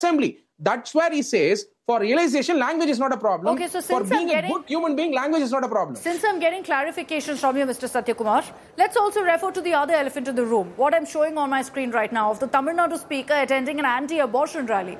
assembly. That's where he says, for realization, language is not a problem. Okay, so for being a good human being, language is not a problem. Since I'm getting clarifications from you, Mr. Satyakumar, let's also refer to the other elephant in the room. What I'm showing on my screen right now of the Tamil Nadu speaker attending an anti-abortion rally.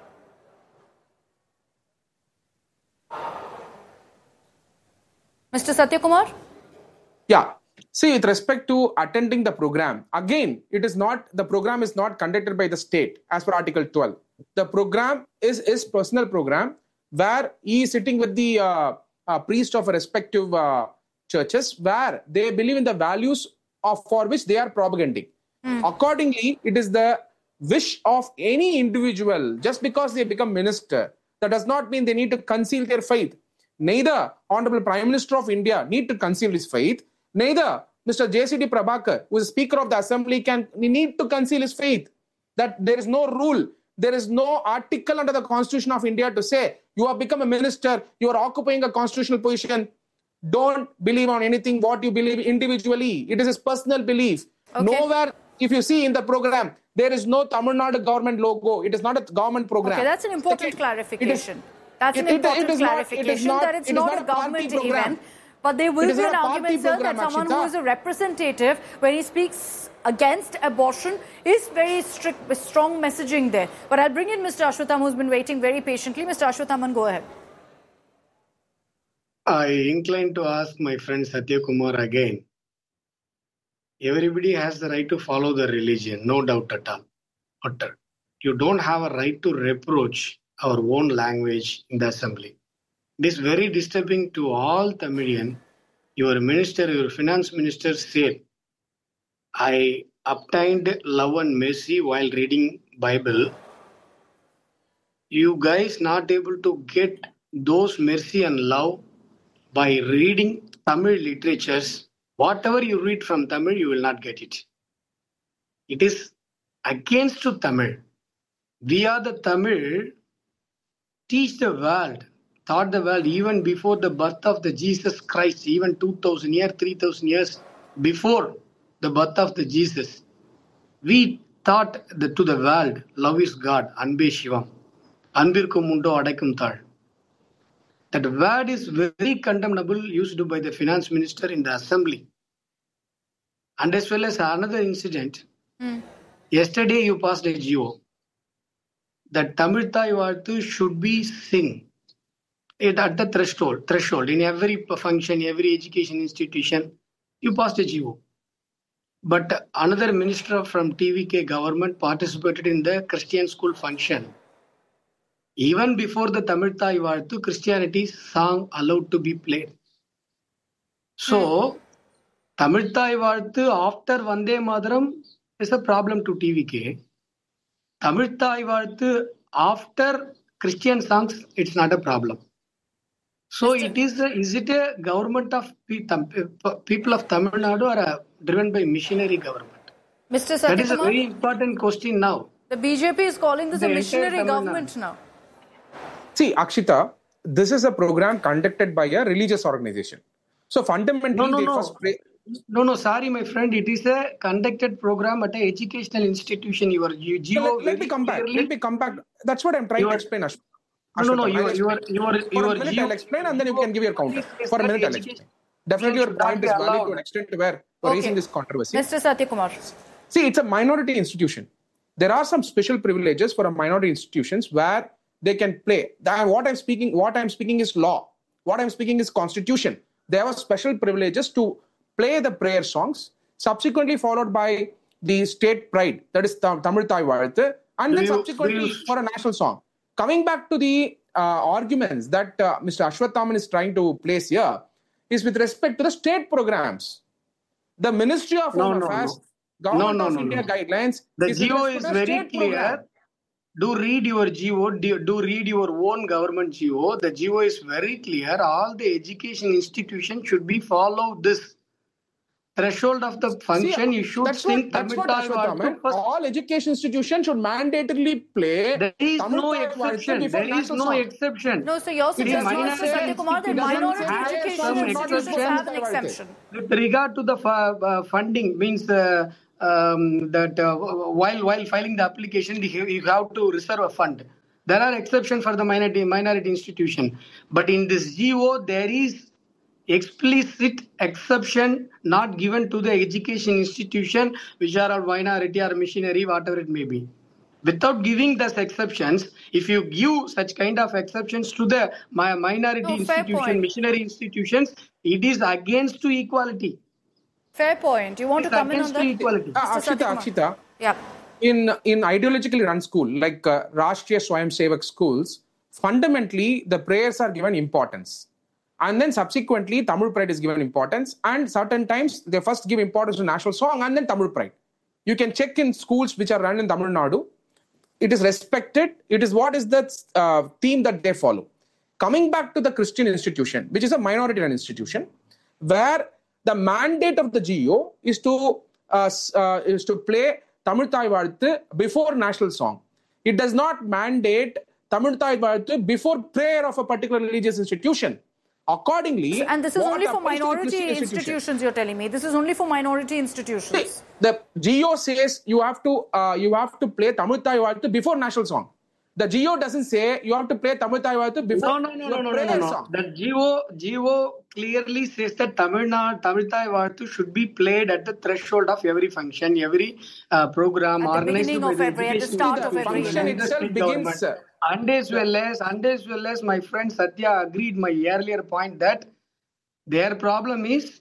Mr. Satyakumar? Yeah. See, with respect to attending the program, again, the program is not conducted by the state as per Article 12. The program is his personal program where he is sitting with the priest of respective churches where they believe in the values for which they are propagating. Accordingly, it is the wish of any individual, just because they become minister, that does not mean they need to conceal their faith. Neither Honorable Prime Minister of India need to conceal his faith. Neither Mr. JCD Prabhakar, who is Speaker of the Assembly, need to conceal his faith. That there is no rule, there is no article under the Constitution of India to say, you have become a minister, you are occupying a constitutional position. Don't believe on anything what you believe individually. It is his personal belief. Okay. Nowhere, if you see in the program, there is no Tamil Nadu government logo. It is not a government program. Okay, that's an important clarification. That's an important clarification that it's not a government event. But there will be an argument, sir, that someone who is a representative, when he speaks against abortion, is very strict, with strong messaging there. But I'll bring in Mr. Ashwatham, who's been waiting very patiently. Mr. Ashwathaman, go ahead. I incline to ask my friend Satyakumar again. Everybody has the right to follow the religion, no doubt at all. But you don't have a right to reproach our own language in the assembly. It is very disturbing to all Tamilian. Your minister, your finance minister said, I obtained love and mercy while reading Bible. You guys not able to get those mercy and love by reading Tamil literatures. Whatever you read from Tamil, you will not get it. It is against to Tamil. We are the Tamil, teach the world, taught the world even before the birth of the Jesus Christ, even 2000 years, 3000 years before the birth of the Jesus. We taught to the world, love is God, Anbe Shivam, Anbirkum Mundo Adaikum Thal. That word is very condemnable, used by the finance minister in the assembly. And as well as another incident, yesterday you passed a GO that Tamil Thai Varthu should be sing it at the threshold in every function, every education institution. You passed a GO. But another minister from TVK government participated in the Christian school function. Even before the Tamil Thai Varthu, Christianity song allowed to be played. So, Tamil Thai Varthu after Vande Mataram is a problem to TVK. Tamil Thai Varthu after Christian songs, it's not a problem. So, is it a government of people of Tamil Nadu or driven by missionary government? Mr. Satyakumar, that is a very important question now. The BJP is calling this a missionary government now. See, Akshita, this is a program conducted by a religious organization. So fundamentally, sorry, my friend. It is a conducted program at an educational institution. Let me come back. That's what I'm trying to explain, Ashwin. I'll explain and then you can give your counter. For a minute, I'll explain. Definitely your point is valid to an extent where we're raising this controversy. Mr. Satyakumar. See, it's a minority institution. There are some special privileges for a minority institutions where they can play. What I'm speaking is law. What I'm speaking is constitution. They have special privileges to play the prayer songs, subsequently followed by the state pride, that is Tamil Thai Varthu, and then subsequently for a national song. Coming back to the arguments that Mr. Ashwathaman is trying to place here, is with respect to the state programs. The Ministry of Home Affairs, Government of India guidelines. The GO is very clear. Program. Do read your GO, do read your own government GO. The GO is very clear. All the education institutions should be follow this threshold of the function. You should think Tamil Thai Varthu. All education institutions should mandatorily play. There is no exception. There is no exception. No, so you're suggesting, Mr. Satyakumar, that minority education institutions have an exception. With regard to the funding, means while filing the application, you have to reserve a fund. There are exceptions for the minority institution, but in this GO there is explicit exception not given to the education institution which are a minority or missionary, whatever it may be. Without giving those exceptions, if you give such kind of exceptions to the minority institution, missionary institutions, it is against to equality. Fair point. You want to comment on that? Akshita. Yeah. In ideologically run school, like Rashtriya Swayamsevak schools, fundamentally the prayers are given importance. And then subsequently Tamil Pride is given importance. And certain times they first give importance to national song and then Tamil Pride. You can check in schools which are run in Tamil Nadu. It is respected. It is what is the theme that they follow. Coming back to the Christian institution, which is a minority run institution, where the mandate of the GO is to play Tamil Thai Vazhathu before national song. It does not mandate Tamil Thai Vazhathu before prayer of a particular religious institution. Accordingly, and this is only for minority institutions. You're telling me this is only for minority institutions. See, the GO says you have to play Tamil Thai Vazhathu before national song. The GO doesn't say you have to play Tamil Thai Vazhathu before prayer song. The GO clearly says that Tamil Thai Vazhathu should be played at the threshold of every function, every program at the beginning of every, at the start of every function itself begins. And as well as my friend Satya agreed my earlier point that their problem is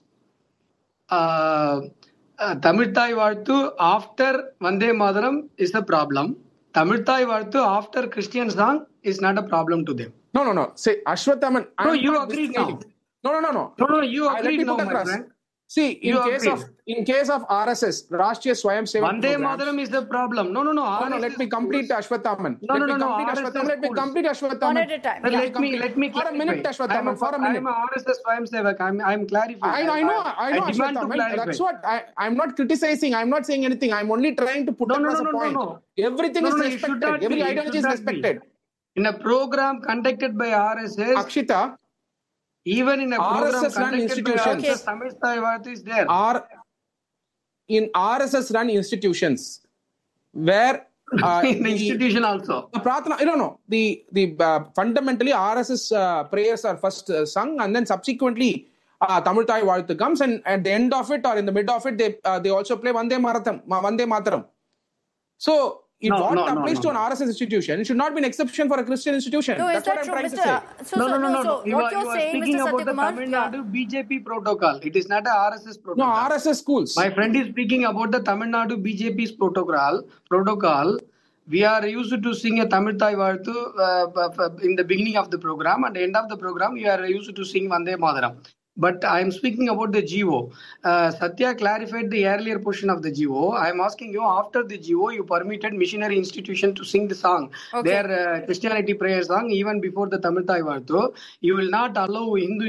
Tamil Thai Vazhathu after Vande Mataram is a problem. Tamil Thai Vazhathu after Christian song is not a problem to them. No. Say Ashwathaman. No, you agreed now. No, you agreed now, my friend. See, in case of RSS, Rashtriya Swayamsevak Vande Mataram is the problem. No. Let me complete Ashwathaman. Let me complete Ashwathaman. One at a time. Let me for a minute, Ashwathaman. For a minute. I'm a RSS Swayamsevak. I'm clarifying. I know, Ashwathaman. That's what I'm not criticizing. I'm not saying anything. I'm only trying to put across a point. No. Everything is respected. Every ideology is respected. In a program conducted by RSS, Akshita, even in a program RSS run institutions, Tamil Thai Vazhathu is there. In RSS run institutions, where in the institution also. The fundamentally RSS prayers are first sung, and then subsequently Tamil Thai Vazhathu comes, and at the end of it or in the mid of it, they also play Vande Mataram. So if applies to an RSS institution, it should not be an exception for a Christian institution. No, that's what I'm trying to say. No. What you're saying, speaking Mr. about the Satyakumar, Tamil Nadu BJP protocol. It is not a RSS protocol. No, RSS schools. My friend is speaking about the Tamil Nadu BJP's protocol. We are used to sing a Tamil Thai Vazhathu in the beginning of the program. At the end of the program, we are used to sing Vande Mataram. But I am speaking about the GO. Satya clarified the earlier portion of the GO. I am asking you, after the GO, you permitted missionary institution to sing the song, their Christianity prayer song, even before the Tamil Thai Vazhathu. You will not allow Hindu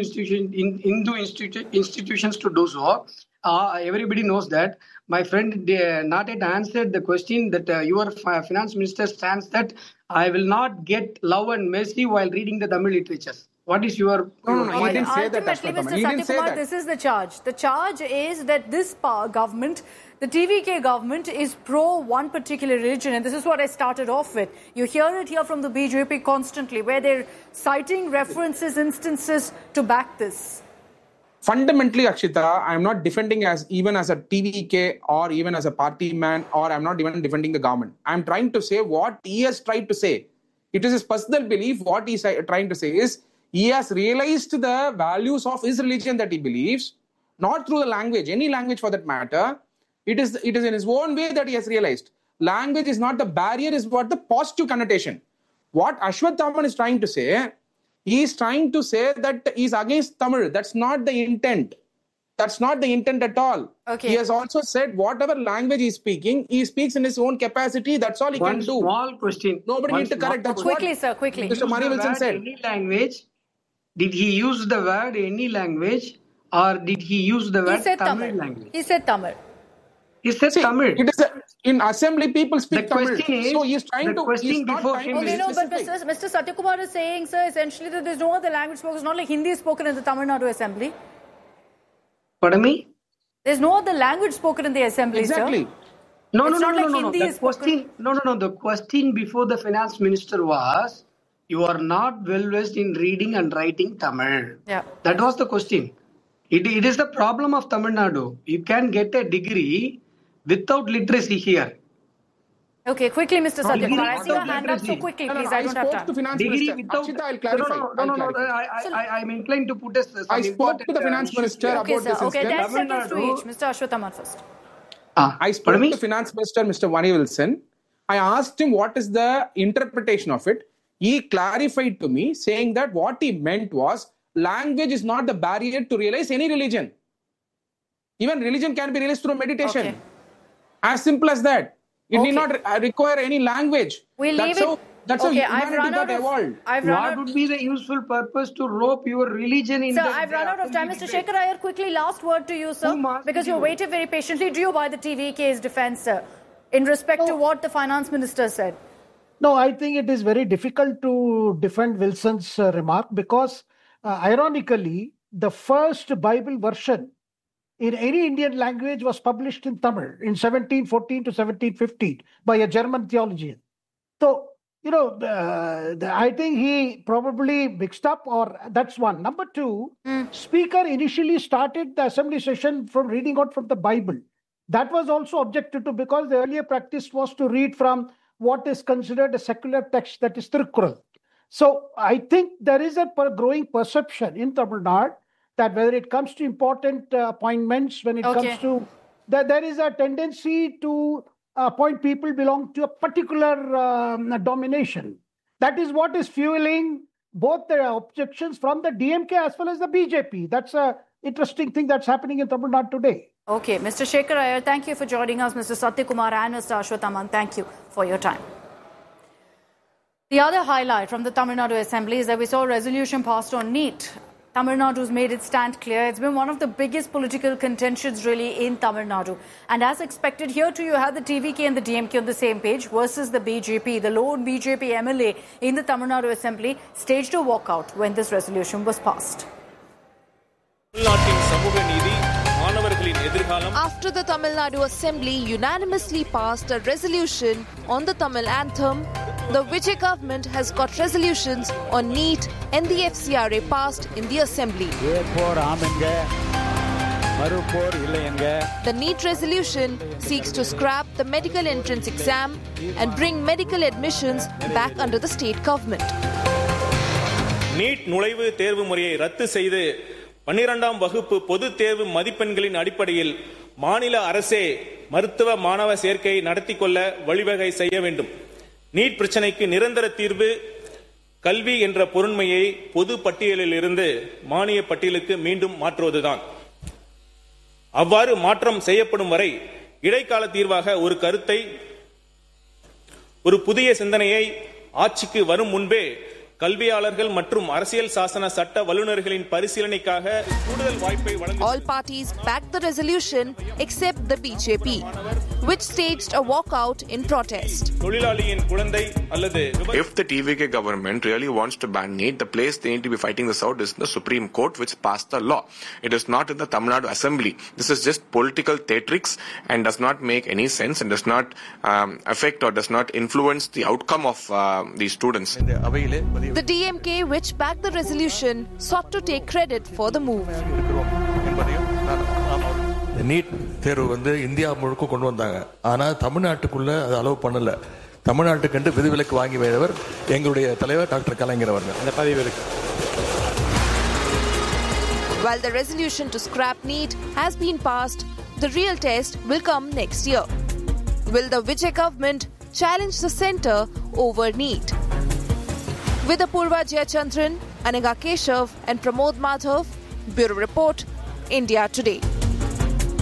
institutions to do so. Everybody knows that. My friend not yet answered the question that your finance minister stands that I will not get love and mercy while reading the Tamil literatures. What is your... No, he didn't say that. Ultimately, Mr. Satyakumar, this is the charge. The charge is that this government, the TVK government, is pro one particular religion. And this is what I started off with. You hear it here from the BJP constantly, where they're citing references, instances to back this. Fundamentally, Akshita, I'm not defending even as a TVK or even as a party man, or I'm not even defending the government. I'm trying to say what he has tried to say. It is his personal belief. What he's trying to say is, he has realized the values of his religion that he believes, not through the language, any language for that matter. It is in his own way that he has realized. Language is not the barrier, is what the positive connotation. What Ashwathaman is trying to say, he is trying to say that he is against Tamil. That's not the intent. That's not the intent at all. Okay. He has also said whatever language he is speaking, he speaks in his own capacity. That's all he can do. One small question. Nobody needs to correct. That's quickly, what sir, quickly. Mr. Mani Wilson said. Any language. Did he use the word any language, or did he use the word Tamil language? He said Tamil. He said Tamil. It is in assembly people speak Tamil. Is, so he is trying to... Okay, no, but Mr. Satyakumar is saying, sir, essentially that there is no other language spoken. It's not like Hindi is spoken in the Tamil Nadu assembly. Pardon me? There's no other language spoken in the assembly, exactly. Sir. No. Hindi The question, the question before the finance minister was, you are not well versed in reading and writing Tamil. Yeah. That was the question. It is the problem of Tamil Nadu. You can get a degree without literacy here. Okay, quickly, Mr. Satyakumar. I see your hand up so quickly, please. I don't have time. To finance minister. Akshita, I'll clarify. I'm inclined to put I spoke to the finance minister about this incident. Okay, 10 seconds to each. Mr. Ashwathaman first. I spoke to Finance Minister, Mr. Vani Wilson. I asked him what is the interpretation of it. He clarified to me, saying that what he meant was language is not the barrier to realize any religion. Even religion can be realized through meditation. Okay. As simple as that. It need not require any language. We'll leave it. That's how humanity got evolved. What would be the useful purpose to rope your religion in? Sir, I've run out of time. Mr. Shekhar Iyer, quickly, last word to you, sir. Because you waited very patiently. Do you buy the TVK's defense, sir, in respect to what the finance minister said? No, I think it is very difficult to defend Wilson's remark because, ironically, the first Bible version in any Indian language was published in Tamil in 1714 to 1715 by a German theologian. So, I think he probably mixed up, or that's one. Number two, Speaker initially started the assembly session from reading out from the Bible. That was also objected to because the earlier practice was to read from what is considered a secular text, that is Thirukkural. So I think there is a growing perception in Tamil Nadu that whether it comes to important appointments, when it comes to, there is a tendency to appoint people belong to a particular domination. That is what is fueling both the objections from the DMK as well as the BJP. That's an interesting thing that's happening in Tamil Nadu today. Okay, Mr. Shekhar Iyer, thank you for joining us. Mr. Satyakumar and Mr. Ashwathaman, thank you for your time. The other highlight from the Tamil Nadu Assembly is that we saw a resolution passed on NEET. Tamil Nadu's made its stand clear. It's been one of the biggest political contentions really in Tamil Nadu. And as expected, here too you have the TVK and the DMK on the same page versus the BJP. The lone BJP MLA in the Tamil Nadu Assembly staged a walkout when this resolution was passed. After the Tamil Nadu Assembly unanimously passed a resolution on the Tamil anthem, the Vijay government has got resolutions on NEET and the FCRA passed in the Assembly. The NEET resolution seeks to scrap the medical entrance exam and bring medical admissions back under the state government. NEET நுழைவு தேர்வு முறையை ரத்து செய்து 12ஆம் வகுப்பு பொதுத் தேர்வு மதிப்பெண்களின் அடிப்படையில் மாநில அரசே மருத்துவ மாணவ சேர்க்கையை நடத்தி கொள்ள வழிவகை செய்ய வேண்டும். நீட் பிரச்சனைக்கு நிரந்தர தீர்வு கல்வி என்ற பொருண்மையை பொது பட்டியலில் இருந்து மானிய பட்டியலுக்கு மீண்டும் மாற்றுவதுதான். அவ்வாறு மாற்றம் செய்யப்படும் வரை இடைக்கால தீர்வாக ஒரு கருத்தை, ஒரு புதிய சிந்தனையை ஆட்சிக்கு வரும் முன்பே கல்வியாளர்கள் மற்றும் அரசியல் சாசன சட்ட வல்லுநர்களின் பரிசீலனைக்காக கூடுதல் வாய்ப்பை வழங்க. All parties backed the resolution except the BJP, which staged a walkout in protest. தொழிலாளியின் குழந்தை அல்லது If the TVK government really wants to ban NEET, the place they need to be fighting this out is in the Supreme Court, which passed the law. It is not in the Tamil Nadu Assembly. This is just political theatrics and does not make any sense and does not affect or does not influence the outcome of these students. The DMK, which backed the resolution, sought to take credit for the move. NEET தேர்வு வந்து India முழுக்க கொண்டு வந்தாங்க. ஆனால் தமிழ்நாட்டுக்குள்ள அது allow பண்ணல. தமிழ்நாட்டுக்கு விதிவிலக்கு வாங்கி வைத்தவர் எங்களுடைய தலைவர் டாக்டர் கலைஞர் அவர்கள். அந்த பதிவு இருக்கு. While the resolution to scrap NEET has been passed, the real test will come next year. Will the Vijay government challenge the centre over NEET? With Apurva Jayachandran, Aniga Keshav and Pramod Madhav, Bureau Report, India Today.